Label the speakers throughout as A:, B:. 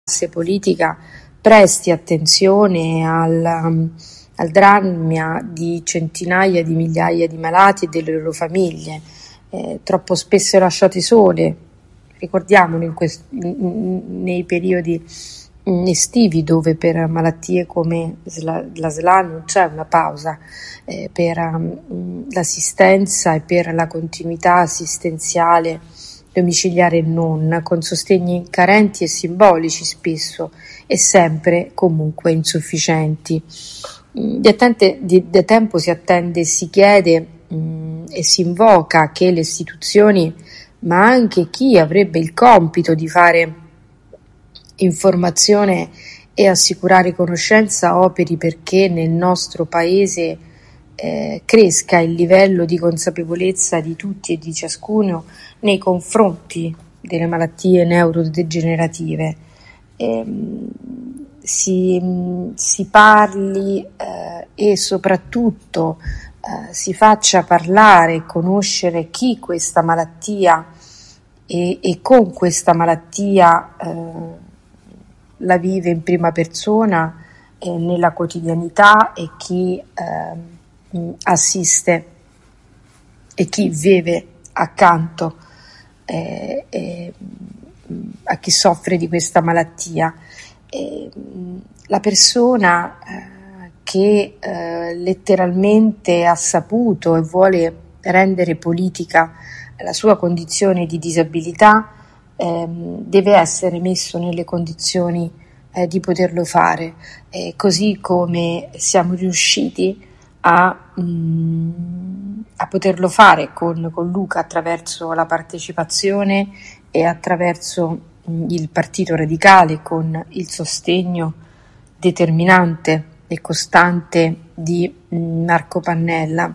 A: classe politica presti attenzione al dramma di centinaia di migliaia di malati e delle loro famiglie, troppo spesso lasciate sole. Ricordiamolo nei periodi estivi, dove per malattie come la SLA non c'è una pausa per l'assistenza e per la continuità assistenziale domiciliare e non, con sostegni carenti e simbolici spesso e sempre comunque insufficienti. Da tempo si attende e si chiede e si invoca che le istituzioni, ma anche chi avrebbe il compito di fare informazione e assicurare conoscenza, operi perché nel nostro paese cresca il livello di consapevolezza di tutti e di ciascuno nei confronti delle malattie neurodegenerative. Si parli e soprattutto si faccia parlare e conoscere chi questa malattia e con questa malattia la vive in prima persona nella quotidianità, e chi assiste e chi vive accanto a chi soffre di questa malattia. La persona che letteralmente ha saputo e vuole rendere politica la sua condizione di disabilità deve essere messo nelle condizioni di poterlo fare, così come siamo riusciti a poterlo fare con Luca attraverso la partecipazione e attraverso il Partito Radicale, con il sostegno determinante e costante di Marco Pannella.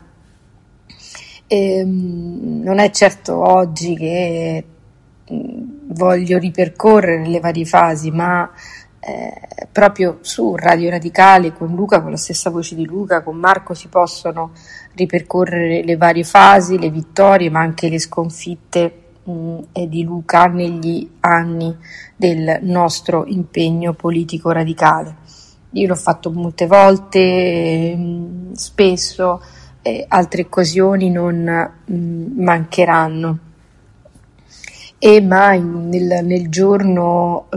A: Non è certo oggi che voglio ripercorrere le varie fasi, ma proprio su Radio Radicale con Luca, con la stessa voce di Luca, con Marco, si possono ripercorrere le varie fasi, le vittorie, ma anche le sconfitte di Luca negli anni del nostro impegno politico radicale. Io l'ho fatto molte volte, spesso, altre occasioni non mancheranno. E mai nel giorno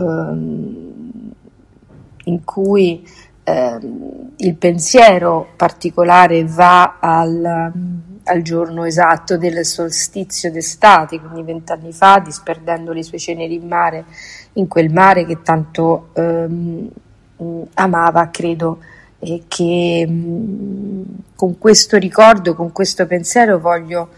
A: in cui il pensiero particolare va al giorno esatto del solstizio d'estate, quindi 20 anni fa, disperdendo le sue ceneri in mare, in quel mare che tanto amava, credo, e che con questo ricordo, con questo pensiero voglio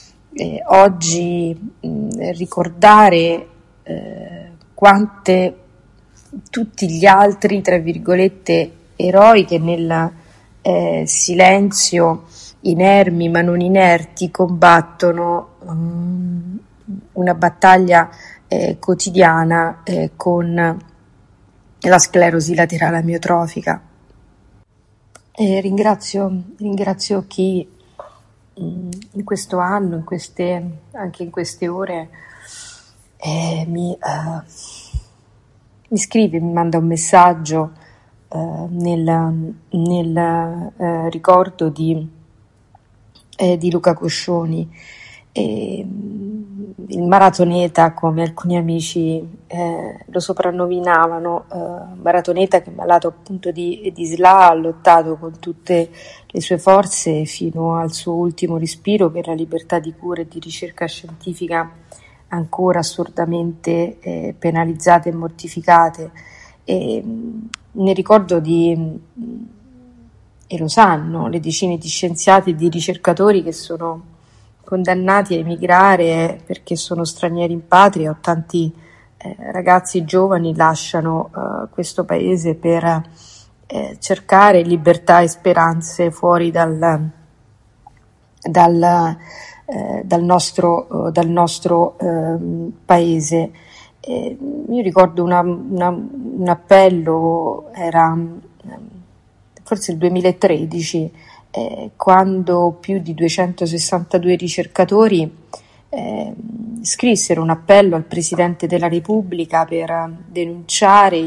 A: oggi ricordare quante tutti gli altri, tra virgolette, eroi che nel silenzio, inermi ma non inerti, combattono una battaglia quotidiana con la sclerosi laterale amiotrofica. Ringrazio chi in questo anno, anche in queste ore, mi scrive, mi manda un messaggio nel ricordo di Luca Coscioni, il maratoneta, come alcuni amici lo soprannominavano, maratoneta che, malato appunto di SLA, ha lottato con tutte le sue forze fino al suo ultimo respiro per la libertà di cura e di ricerca scientifica ancora assurdamente penalizzate e mortificate. Ne ricordo e lo sanno, le decine di scienziati e di ricercatori che sono condannati a emigrare perché sono stranieri in patria, o tanti ragazzi giovani lasciano questo paese per cercare libertà e speranze fuori dal nostro paese. Io ricordo un appello, era forse il 2013, quando più di 262 ricercatori scrissero un appello al Presidente della Repubblica per denunciare